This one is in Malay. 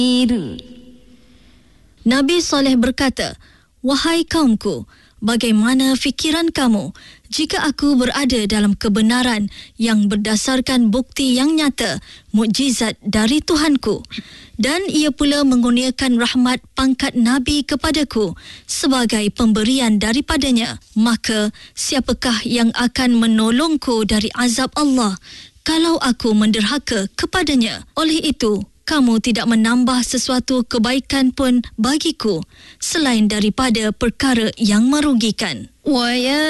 Nabi Saleh berkata, "Wahai kaumku, bagaimana fikiran kamu jika aku berada dalam kebenaran yang berdasarkan bukti yang nyata, mukjizat dari Tuhanku, dan ia pula mengurniakan rahmat pangkat Nabi kepadaku sebagai pemberian daripadanya, maka siapakah yang akan menolongku dari azab Allah kalau aku menderhaka kepadanya? Oleh itu, kamu tidak menambah sesuatu kebaikan pun bagiku selain daripada perkara yang merugikan."